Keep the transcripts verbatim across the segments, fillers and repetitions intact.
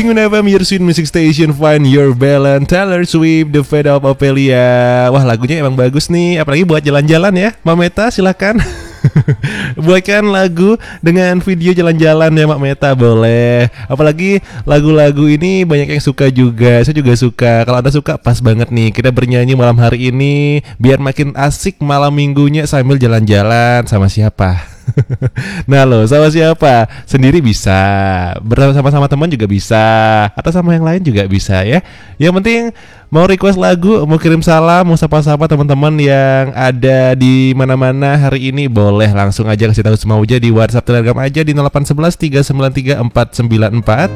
Penguin F M, your sweet music station, find your balance. Taylor Swift, The Fate of Ophelia. Wah, lagunya emang bagus nih, apalagi buat jalan-jalan ya. Mak Meta silakan buatkan lagu dengan video jalan-jalan ya Mak Meta, boleh. Apalagi lagu-lagu ini banyak yang suka juga. Saya juga suka. Kalau Anda suka, pas banget nih kita bernyanyi malam hari ini biar makin asik malam minggunya sambil jalan-jalan. Sama siapa? Nah lo, sama siapa? Sendiri bisa, bersama-sama teman juga bisa, atau sama yang lain juga bisa ya. Yang penting mau request lagu, mau kirim salam, mau sapa-sapa teman-teman yang ada di mana-mana hari ini, boleh langsung aja kasih tahu semua aja di WhatsApp Telegram aja di nol delapan satu satu tiga sembilan tiga empat sembilan empat.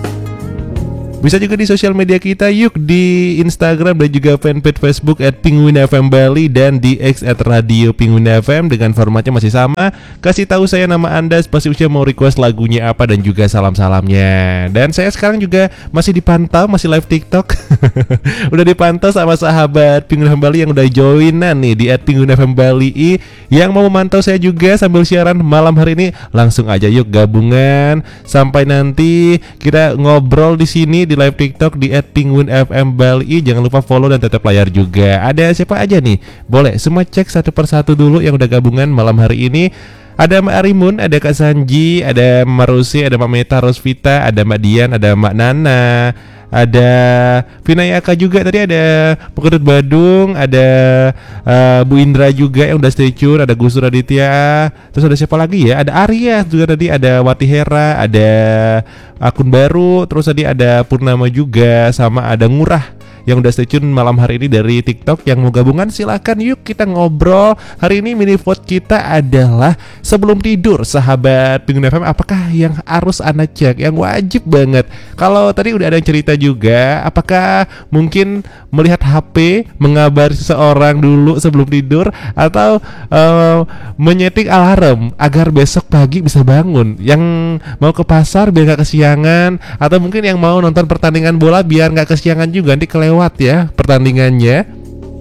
Bisa juga di sosial media kita, yuk, di Instagram dan juga fanpage Facebook at Penguin F M Bali dan di X at Radio Penguin F M dengan formatnya masih sama. Kasih tahu saya nama Anda, spasi usia, mau request lagunya apa dan juga salam-salamnya. Dan saya sekarang juga masih dipantau, masih live TikTok. Udah dipantau sama sahabat Penguin F M Bali yang udah joinan nih di at Penguin F M Bali I. Yang mau memantau saya juga sambil siaran malam hari ini, langsung aja yuk gabungan sampai nanti kita ngobrol di sini di live TikTok di at Penguin F M Bali. Jangan lupa follow dan tetap layar juga. Ada siapa aja nih? Boleh semua cek satu persatu dulu yang udah gabungan malam hari ini. Ada Mbak Arimun, ada Kak Sanji, ada Marusi, ada Mbak Meta Rosvita, ada Mbak Dian, ada Mbak Nana, ada Vinayaka juga, tadi ada Pekudut Badung, ada uh, Bu Indra juga yang udah stay tune, ada Gus Raditya, terus ada siapa lagi ya? Ada Arya juga tadi, ada Wati Hera, ada akun baru, terus tadi ada Purnama juga, sama ada Ngurah yang udah stay tune malam hari ini dari TikTok. Yang mau gabungan silakan, yuk kita ngobrol. Hari ini mini vote kita adalah sebelum tidur sahabat Penguin F M, apakah yang harus Anda cek, yang wajib banget. Kalau tadi udah ada yang cerita juga, apakah mungkin melihat H P, mengabari seseorang dulu sebelum tidur, atau uh, menyeting alarm agar besok pagi bisa bangun. Yang mau ke pasar biar gak kesiangan, atau mungkin yang mau nonton pertandingan bola biar gak kesiangan juga, nanti kelewat ya pertandingannya.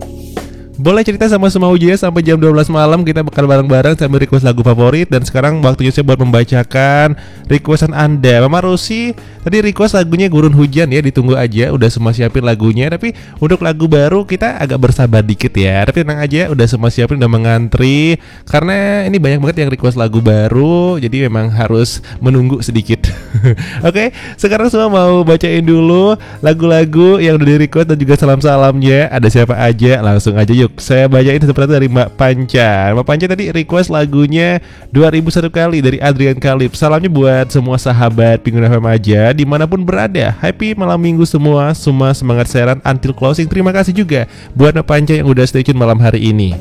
Boleh cerita sama semua ujian sampai jam dua belas malam, kita bakal bareng-bareng sambil request lagu favorit. Dan sekarang waktunya saya buat membacakan requestan Anda. Mama Rosi tadi request lagunya Gurun Hujan ya, ditunggu aja, udah semua siapin lagunya. Tapi untuk lagu baru kita agak bersabar dikit ya, tapi tenang aja, udah semua siapin, udah mengantri. Karena ini banyak banget yang request lagu baru, jadi memang harus menunggu sedikit. Oke, sekarang semua mau bacain dulu lagu-lagu yang udah di request dan juga salam-salamnya. Ada siapa aja, langsung aja yuk saya bacain seperti dari Mbak Panca. Mbak Panca tadi request lagunya dua ribu satu kali dari Adrian Kalib. Salamnya buat semua sahabat Penguin F M aja dimanapun berada. Happy malam minggu semua, semua semangat siaran until closing. Terima kasih juga buat Mbak Panca yang udah stay tune malam hari ini.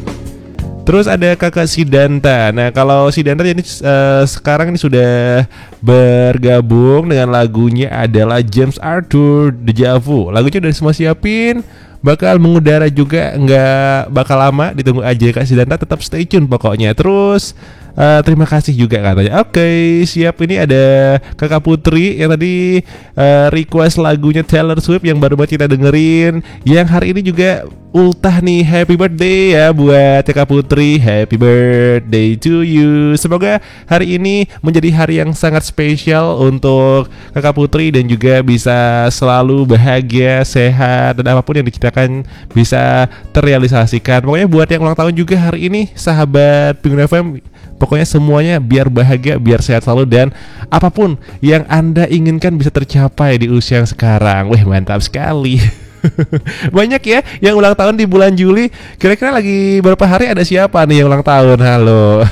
Terus ada kakak Sidanta. Nah kalau Sidanta ini uh, sekarang ini sudah bergabung dengan lagunya adalah James Arthur Deja Vu. Lagunya udah semua siapin, bakal mengudara juga, nggak bakal lama, ditunggu aja Kak Sidanta, tetap stay tune pokoknya. Terus uh, terima kasih juga katanya. Oke, siap. Ini ada Kakak Putri yang tadi uh, request lagunya Taylor Swift yang baru banget kita dengerin, yang hari ini juga ultah nih. Happy birthday ya buat Kakak Putri, happy birthday to you. Semoga hari ini menjadi hari yang sangat spesial untuk Kakak Putri dan juga bisa selalu bahagia, sehat, dan apapun yang diciptakan bisa terrealisasikan. Pokoknya buat yang ulang tahun juga hari ini, sahabat Penguin F M, pokoknya semuanya biar bahagia, biar sehat selalu, dan apapun yang Anda inginkan bisa tercapai di usia yang sekarang. Wih, mantap sekali. Banyak ya yang ulang tahun di bulan Juli. Kira-kira lagi berapa hari ada siapa nih yang ulang tahun? Halo.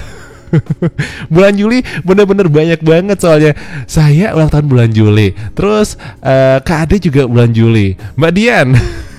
Bulan Juli bener-bener banyak banget, soalnya saya ulang tahun bulan Juli. Terus uh, Kak Ade juga bulan Juli, Mbak Dian.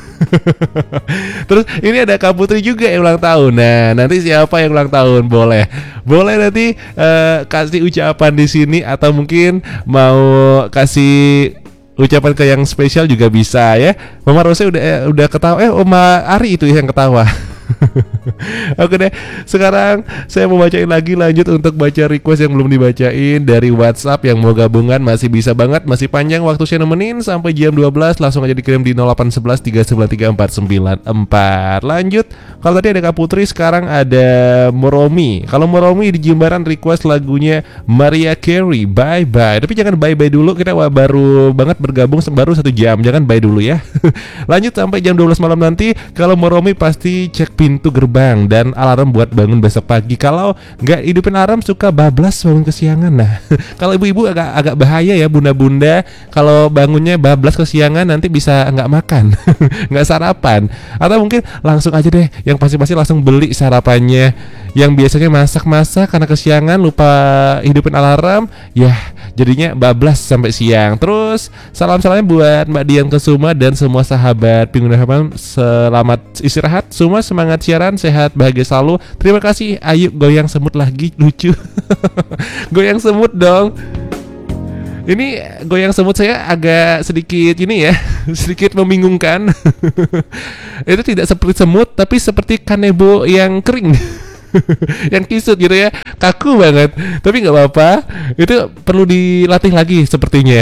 Terus ini ada Kak Putri juga yang ulang tahun. Nah nanti siapa yang ulang tahun boleh boleh nanti uh, kasih ucapan di sini, atau mungkin mau kasih ucapan ke yang spesial juga bisa ya. Mama Rose udah eh, udah ketawa. Eh Oma Ari itu yang ketawa. Oke deh, sekarang saya mau bacain lagi, lanjut untuk baca request yang belum dibacain dari WhatsApp. Yang mau gabungan masih bisa banget, masih panjang waktu saya nemenin sampai jam dua belas. Langsung aja dikirim di nol delapan satu satu tiga sembilan tiga empat sembilan empat. Lanjut, kalau tadi ada Kak Putri, sekarang ada Moromi. Kalau Moromi di Jimbaran request lagunya Mariah Carey, Bye Bye. Tapi jangan bye bye dulu, kita wah, baru banget bergabung, baru satu jam, jangan bye dulu ya. Lanjut sampai jam dua belas malam nanti. Kalau Moromi pasti cek pintu gerbang dan alarm buat bangun besok pagi. Kalau nggak hidupin alarm suka bablas bangun kesiangan. Nah, kalau ibu-ibu agak agak bahaya ya, bunda-bunda. Kalau bangunnya bablas kesiangan nanti bisa nggak makan, nggak sarapan. Atau mungkin langsung aja deh, yang pasti-pasti langsung beli sarapannya. Yang biasanya masak-masak karena kesiangan lupa hidupin alarm, ya jadinya bablas sampai siang. Terus salam-salamnya buat Mbak Dian Kesuma dan semua sahabat Pengguna F M. Selamat istirahat, semua semangat siaran, sehat, bahagia selalu. Terima kasih. Ayo goyang semut lagi, lucu. Goyang semut dong. Ini goyang semut saya agak sedikit ini ya, sedikit membingungkan. Itu tidak seperti semut, tapi seperti kanebo yang kering. Yang kisut gitu ya, kaku banget. Tapi nggak apa-apa, itu perlu dilatih lagi sepertinya.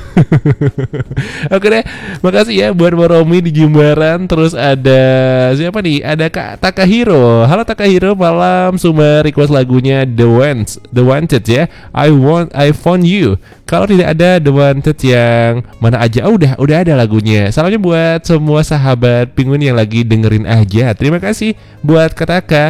Oke deh, makasih ya buat Moromi di Jimbaran. Terus ada siapa nih? Ada Kak Takahiro. Halo Takahiro, malam. Semua request lagunya The Wanted, The Wanted ya. I want, I found you. Kalau tidak ada The Wanted yang mana aja, oh, udah udah ada lagunya. Salamnya buat semua sahabat Penguin yang lagi dengerin aja. Terima kasih buat Kak Taka.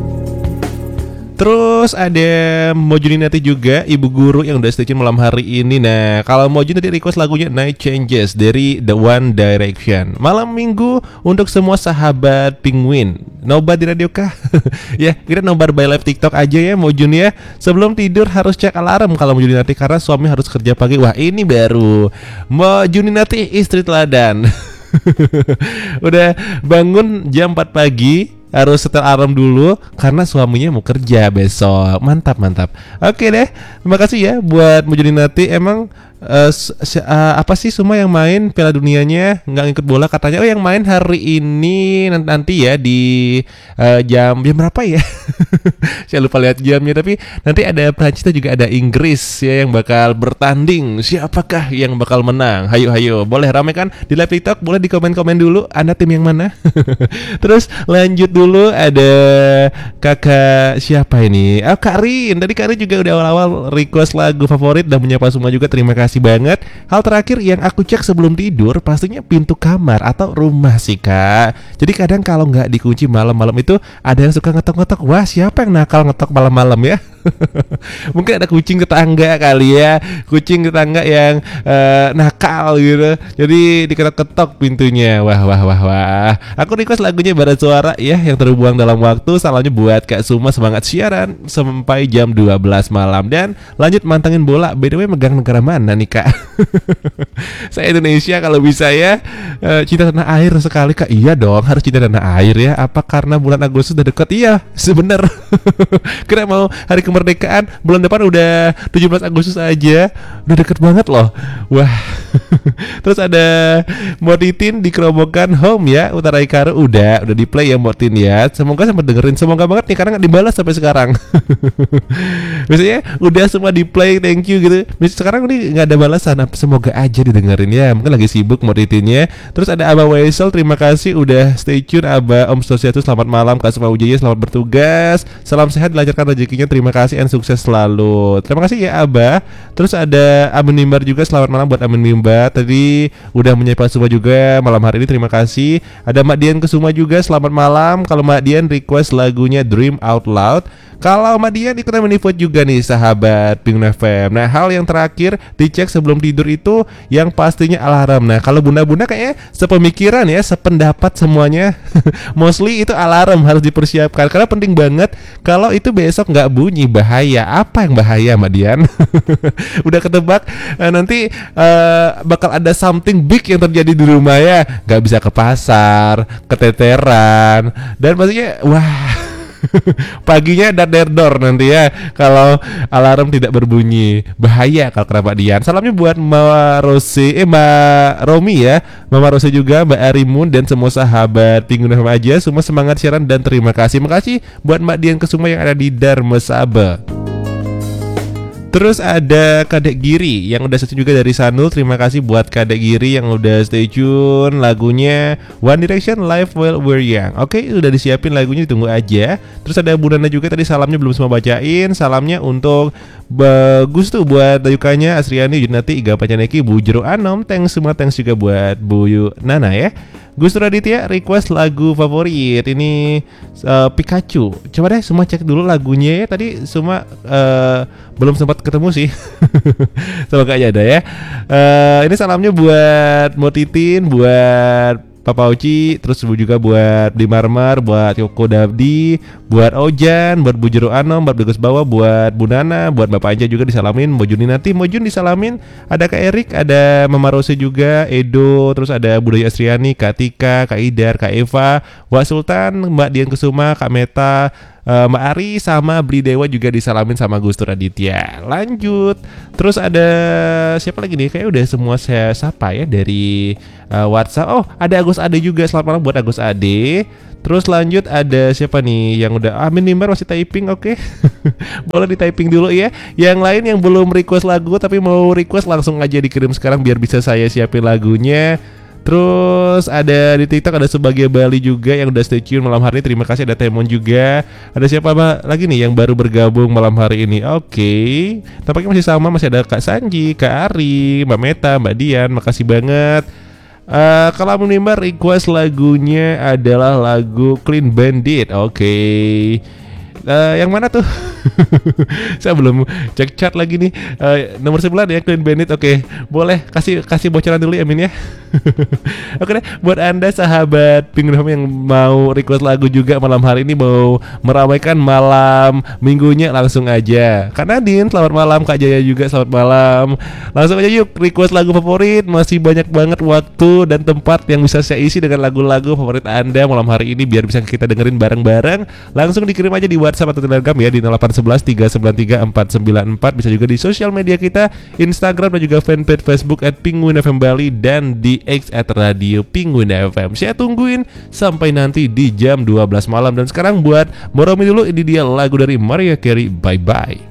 Terus ada Mojuninati juga, ibu guru yang udah stay tune malam hari ini. Nah, kalau Mojun tadi request lagunya Night Changes dari The One Direction. Malam minggu untuk semua sahabat Penguin. Nobar di radio kah? Ya, kita nobar by live TikTok aja ya Mojun ya. Sebelum tidur harus cek alarm kalau Mojuninati karena suami harus kerja pagi. Wah, ini baru Mojuninati istri teladan. Udah bangun jam empat pagi, harus setel alarm dulu karena suaminya mau kerja besok. Mantap, mantap. Oke deh, terima kasih ya buat Mojuninati. Emang uh, uh, apa sih semua yang main Piala Dunianya nggak ngikut bola katanya? Oh, yang main hari ini nanti ya di uh, jam jam berapa ya? Saya lupa lihat jamnya. Tapi nanti ada Prancis juga ada Inggris ya yang bakal bertanding. Siapakah yang bakal menang? Hayo hayo, boleh ramekan di live TikTok, boleh di komen-komen dulu Anda tim yang mana. Terus lanjut dulu, ada kakak siapa ini? Oh, Kak Rin. Tadi Kak Rin juga udah awal-awal request lagu favorit dan menyapa semua juga. Terima kasih banget. Hal terakhir yang aku cek sebelum tidur pastinya pintu kamar atau rumah sih Kak. Jadi kadang kalau nggak dikunci malam-malam itu ada yang suka ngetok-ngetok. Wah, siapa yang nakal ngetok malam-malam ya? Mungkin ada kucing tetangga kali ya, kucing tetangga yang uh, nakal gitu. Jadi diketok-ketok pintunya. Wah wah wah wah. Aku request lagunya Barat Suara ya, yang terbuang dalam waktu. Salamnya buat Kak Suma, semangat siaran sampai jam dua belas malam. Dan lanjut mantengin bola. By the way, megang negara mana nih Kak? Saya Indonesia kalau bisa ya. uh, Cinta tanah air sekali Kak. Iya dong, harus cinta tanah air ya. Apa karena bulan Agustus udah dekat? Iya, sebener. Kira mau hari kemerdekaan, bulan depan udah tujuh belas Agustus aja. Udah deket banget loh. Wah. Terus ada Mortitin di Kerobokan Home ya, Utara Ikaru. Udah, udah di play ya Mortin ya. Semoga sempat dengerin. Semoga banget nih karena gak dibalas sampai sekarang. Biasanya udah semua di play, thank you gitu. Biasanya sekarang ini gak ada balasan. Semoga aja didengerin ya. Mungkin lagi sibuk Mortitinnya. Terus ada Abah Waisel, terima kasih udah stay tune. Abah Om Sosiatu, selamat malam. Kak Suma Ujaya, selamat bertugas. Salam sehat, dilancarkan rezekinya. Terima kasih dan sukses selalu. Terima kasih ya Abah. Terus ada Amin Mimbar juga, selamat malam buat Amin Mimbar. Tadi udah menyapa semua juga malam hari ini, terima kasih. Ada Mak Dian Kesuma juga, selamat malam. Kalau Mak Dian request lagunya Dream Out Loud. Kalau Mak Dian ikutan menivote juga nih sahabat Pengguna F M. Nah, hal yang terakhir dicek sebelum tidur itu yang pastinya alarm. Nah, kalau bunda-bunda kayaknya sepemikiran ya, sependapat semuanya. Mostly itu alarm harus dipersiapkan karena penting banget. Kalau itu besok nggak bunyi bahaya. Apa yang bahaya Mak Dian? Udah ketebak uh, nanti uh, bakal ada something big yang terjadi di rumah ya. Nggak bisa ke pasar, keteteran, dan pastinya wah. Paginya daderdor nanti ya kalau alarm tidak berbunyi. Bahaya kalau kerabat Dian. Salamnya buat Mama Rose, eh Mbak Romi ya, Mama Rose juga, Mbak Arimun dan semua sahabat Pengguna F M aja. Semua semangat siaran dan terima kasih. Makasih buat Mbak Dian Kesuma yang ada di Darmasaba. Terus ada Kadek Giri yang udah stay juga dari Sanul. Terima kasih buat Kadek Giri yang udah stay tune. Lagunya One Direction Live While We're Young. Oke, udah disiapin lagunya, ditunggu aja. Terus ada Bu Nana juga, tadi salamnya belum semua bacain. Salamnya untuk bagus tuh buat Dayukanya, Asriani, Junati, Iga Pacaneki, Bu Jero Anom. Thanks semua, thanks juga buat Bu Yu Nana ya. Gus Raditya request lagu favorit ini uh, Pikachu. Coba deh semua cek dulu lagunya ya. Tadi semua uh, belum sempat ketemu sih. Semoga aja ada ya. Uh, ini salamnya buat Motitin, buat Papa Oci, terus juga buat Bli Marmar, buat Yoko Dabdi, buat Ojan, buat Bu Jero Anom, buat Bagus Bawa, buat Bu Nana, buat Bapak Anja juga disalamin, Mojuni nanti, Mojun disalamin, ada Kak Erik, ada Mama Rose juga, Edo, terus ada Budaya Astriani, Kak Tika, Kak Idar, Kak Eva, Wak Sultan, Mbak Dian Kesuma, Kak Meta, Uh, Mbak Ari sama Bli Dewa juga disalamin sama Gustu Raditya. Lanjut. Terus ada siapa lagi nih? Kayak udah semua saya sapa ya dari uh, WhatsApp. Oh, ada Agus Ade juga. Selamat malam buat Agus Ade. Terus lanjut ada siapa nih yang udah Amin Mimbar masih typing, oke. Okay. Boleh di typing dulu ya. Yang lain yang belum request lagu tapi mau request langsung aja dikirim sekarang biar bisa saya siapin lagunya. Terus ada di TikTok ada Sebagai Bali juga yang udah stay tune malam hari ini. Terima kasih. Ada Temon juga. Ada siapa lagi nih yang baru bergabung malam hari ini? Oke, okay. Tampaknya masih sama. Masih ada Kak Sanji, Kak Ari, Mbak Meta, Mbak Dian. Makasih banget. Uh, kalau menimba request lagunya adalah lagu Clean Bandit. Oke, okay. Uh, yang mana tuh? Saya belum cek chat lagi nih. Uh, nomor sembilan ya, Clean Bandit. Oke, okay. Boleh kasih kasih bocoran dulu ya, Min ya. Oke deh, buat Anda sahabat Pengguna F M yang mau request lagu juga malam hari ini, mau meramaikan malam minggunya, langsung aja. Kak Nadine, selamat malam. Kak Jaya juga selamat malam. Langsung aja yuk request lagu favorit. Masih banyak banget waktu dan tempat yang bisa saya isi dengan lagu-lagu favorit Anda malam hari ini biar bisa kita dengerin bareng-bareng. Langsung dikirim aja di WhatsApp atau Telegram ya di nol delapan satu satu tiga sembilan tiga empat sembilan empat. Bisa juga di sosial media kita, Instagram dan juga fanpage Facebook at Pengguna F M Bali dan di X at Radio Pengguna F M. Saya tungguin sampai nanti di jam dua belas malam. Dan sekarang buat Moromi dulu, ini dia lagu dari Mariah Carey, Bye Bye.